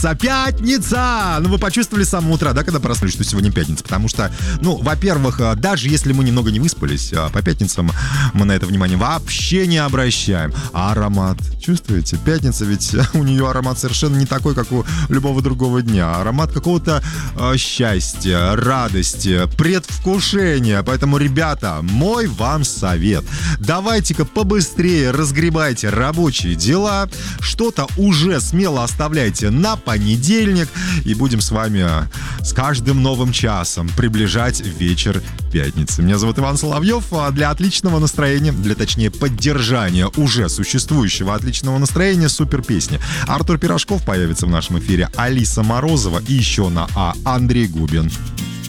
Пятница! Ну, вы почувствовали с самого утра, да, когда проснулись, что сегодня пятница? Потому что, ну, во-первых, даже если мы немного не выспались, по пятницам мы на это внимание вообще не обращаем. А аромат, чувствуете? Пятница, ведь у нее аромат совершенно не такой, как у любого другого дня. Аромат какого-то счастья, радости, предвкушения. Поэтому, ребята, мой вам совет. Давайте-ка побыстрее разгребайте рабочие дела, что-то уже смело оставляйте на понедельник, и будем с вами с каждым новым часом приближать вечер пятницы. Меня зовут Иван Соловьев, а для отличного настроения, точнее поддержания уже существующего отличного настроения, супер песни. Артур Пирожков появится в нашем эфире, Алиса Морозова и еще на Андрей Губин.